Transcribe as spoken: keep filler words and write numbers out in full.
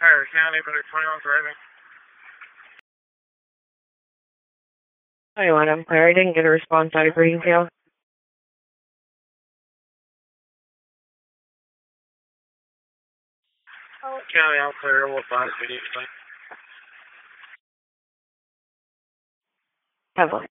Tyler County, but it's twenty-one driving. twenty-one, I'm clear. I didn't get a response out of Greenfield. County, I'm clear. We'll find it. Heavily.